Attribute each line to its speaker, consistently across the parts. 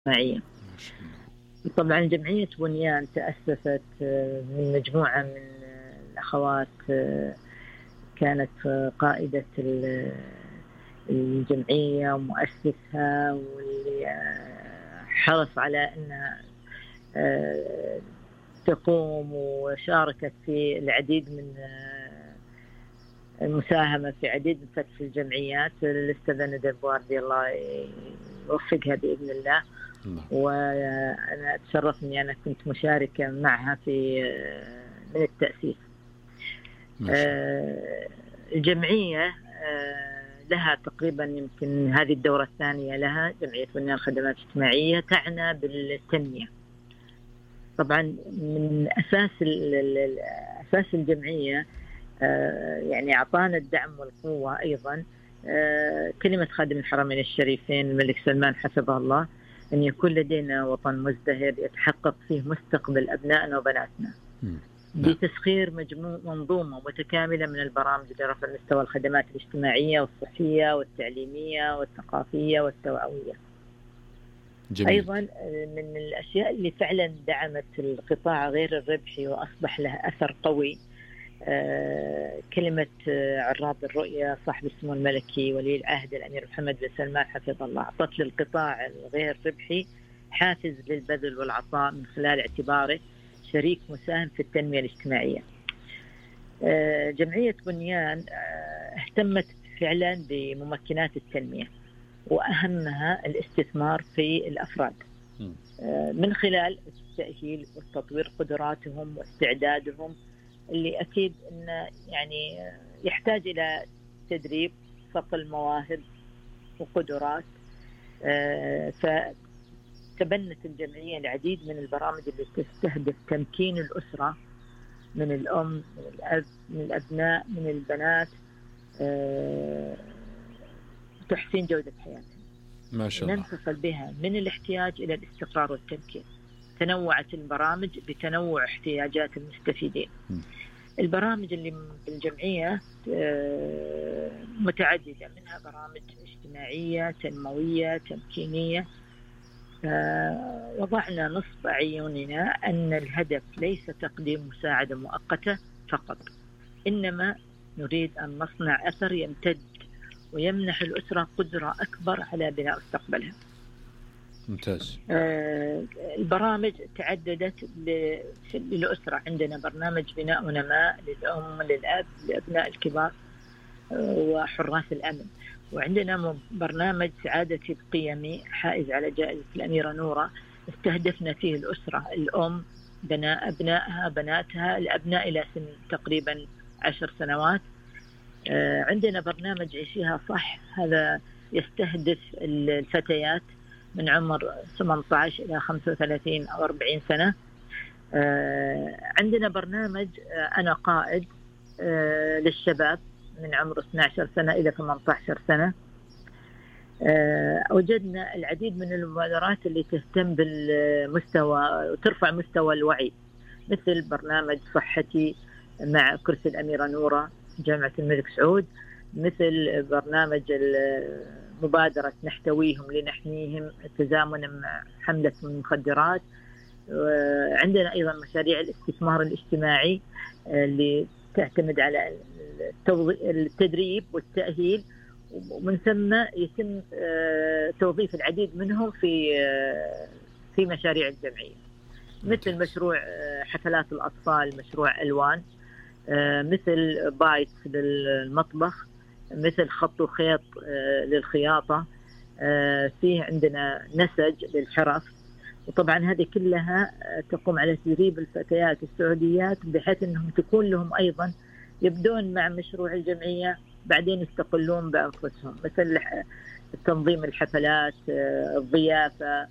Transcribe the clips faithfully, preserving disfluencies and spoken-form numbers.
Speaker 1: الاجتماعية. طبعا جمعية بنيان تأسست من مجموعة من الأخوات كانت قائدة الجمعية ومؤسسها، واللي حرص على أنها تقوم وشاركت في العديد من المساهمة في عديد من فتح الجمعيات. الأستاذة ندى بواردي الله يوفقها بإذن الله. وأنا أتشرف أني أنا كنت مشاركة معها في من التأسيس. الجمعية لها تقريبا يمكن هذه الدورة الثانية لها، جمعية بنيان خدمات اجتماعية تعنى بالتنمية. طبعا من أساس أساس الجمعية يعني أعطانا الدعم والقوة أيضا كلمة خادم الحرمين الشريفين الملك سلمان حفظه الله، أن يكون لدينا وطن مزدهر يتحقق فيه مستقبل أبنائنا وبناتنا بتسخير مجموع منظومة متكاملة من البرامج لرفع مستوى الخدمات الاجتماعية والصحية والتعليمية والثقافية والتوعوية. جميل. أيضا من الأشياء اللي فعلا دعمت القطاع غير الربحي وأصبح له أثر قوي كلمة عراب الرؤية صاحب السمو الملكي ولي العهد الأمير محمد بن سلمان حفظه الله، أعطت للقطاع الغير ربحي حافز للبذل والعطاء من خلال اعتباره شريك مساهم في التنمية الاجتماعية. جمعية بنيان اهتمت فعلا بممكنات التنمية وأهمها الاستثمار في الأفراد من خلال التأهيل وتطوير قدراتهم واستعدادهم، اللي أكيد أنه يعني يحتاج إلى تدريب صقل مواهب وقدرات. فتبنت الجمعية العديد من البرامج اللي تستهدف تمكين الأسرة من الأم من الأب من الأبناء من البنات، تحسين جودة حياتهم
Speaker 2: ما شاء الله،
Speaker 1: ننتقل بها من الاحتياج إلى الاستقرار والتمكين. تنوعت البرامج بتنوع احتياجات المستفيدين. م. البرامج اللي بالجمعية متعددة، منها برامج اجتماعية تنموية تمكينية. وضعنا نصب عيوننا أن الهدف ليس تقديم مساعدة مؤقتة فقط، إنما نريد أن نصنع أثر يمتد ويمنح الأسرة قدرة أكبر على بناء مستقبلها.
Speaker 2: ممتاز.
Speaker 1: آه البرامج تعددت للأسرة. عندنا برنامج بناء ونماء للأم للأب لأبناء الكبار آه وحراس الأمن، وعندنا برنامج سعادتي بقيمي حائز على جائزة الأميرة نورة، استهدفنا فيه الأسرة الأم بناء أبنائها بناتها الأبناء إلى سن تقريبا عشر سنوات. آه عندنا برنامج عيشيها صح، هذا يستهدف الفتيات من عمر ثمانية عشر إلى خمسة وثلاثين أو أربعين سنة. آه عندنا برنامج آه أنا قائد آه للشباب من عمر اثنتي عشرة سنة إلى ثمانية عشر سنة. آه وجدنا العديد من المبادرات اللي تهتم بالمستوى وترفع مستوى الوعي، مثل برنامج صحتي مع كرسي الأميرة نورة جامعة الملك سعود، مثل برنامج مبادرة نحتويهم لنحميهم تزامنا مع حملة المخدرات. عندنا أيضا مشاريع الاستثمار الاجتماعي اللي تعتمد على التدريب والتأهيل، ومن ثم يتم توظيف العديد منهم في في مشاريع الجمعية، مثل مشروع حفلات الأطفال، مشروع ألوان، مثل بايت للمطبخ، مثل خط وخيط للخياطة، فيه عندنا نسج للحرف. وطبعا هذه كلها تقوم على تدريب الفتيات السعوديات بحيث أنهم تكون لهم أيضا يبدون مع مشروع الجمعية بعدين يستقلون بأنفسهم، مثل تنظيم الحفلات، الضيافة،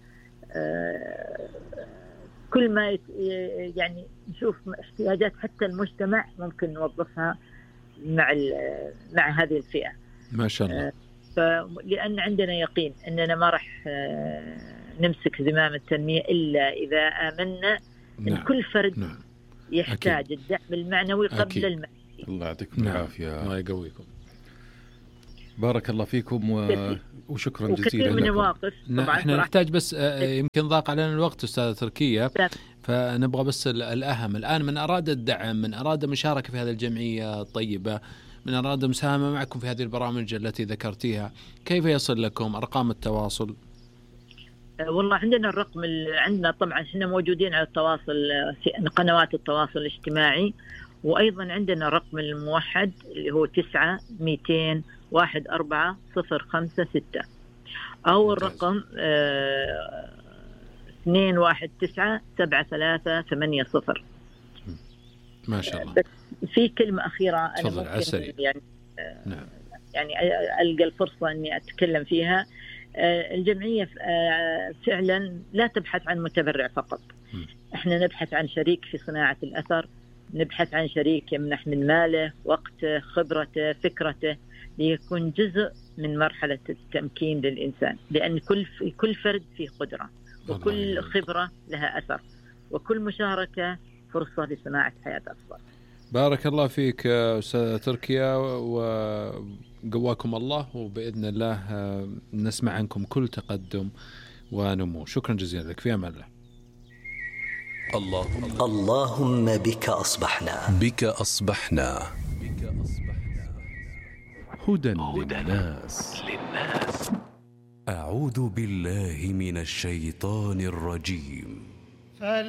Speaker 1: كل ما يعني نشوف احتياجات حتى المجتمع ممكن نوظفها مع مع هذه الفئة.
Speaker 2: ما شاء الله.
Speaker 1: فلأن عندنا يقين أننا ما راح نمسك زمام التنمية إلا إذا آمنا
Speaker 2: نعم.
Speaker 1: أن كل فرد
Speaker 2: نعم.
Speaker 1: يحتاج الدعم المعنوي قبل
Speaker 2: أكيد.
Speaker 1: المادي.
Speaker 2: الله يعطيكم العافية.
Speaker 3: الله يقويكم.
Speaker 2: بارك الله فيكم و... وشكرا جزيلا
Speaker 1: وكثير من المواقف.
Speaker 2: احنا نحتاج بس يمكن ضاق علينا الوقت أستاذة تركيا، فنبغى بس الأهم الآن. من أراد الدعم، من أراد مشاركة في هذه الجمعية الطيبة، من أراد مساهمة معكم في هذه البرامج التي ذكرتيها، كيف يصل لكم؟ أرقام التواصل؟
Speaker 1: والله عندنا الرقم عندنا طبعا احنا موجودين على التواصل في قنوات التواصل الاجتماعي، وأيضا عندنا رقم الموحد اللي هو تسعة مئتين واحد أربعة صفر خمسة ستة، أو الرقم اه اثنين واحد تسعة سبعة ثلاثة ثمانية صفر.
Speaker 2: ما شاء الله.
Speaker 1: في كلمة أخيرة أنا
Speaker 2: ممكن
Speaker 1: يعني نعم. يعني ألقى الفرصة أني أتكلم فيها. الجمعية فعلا لا تبحث عن متبرع فقط، احنا نبحث عن شريك في صناعة الأثر، نبحث عن شريك يمنح من ماله، وقته، خبرته، فكرته، ليكون جزء من مرحلة التمكين للإنسان، لأن كل كل فرد فيه قدرة، وكل خبرة لها أثر، وكل مشاركة فرصة لصناعة حياة أفضل.
Speaker 2: بارك الله فيك أستاذ تركيا، وقواكم الله، وبإذن الله نسمع عنكم كل تقدم ونمو. شكرا جزيلا لك، في أمان الله.
Speaker 3: اللهم اللهم بك أصبحنا
Speaker 4: بك أصبحنا هدى للناس. أعوذ بالله من الشيطان الرجيم.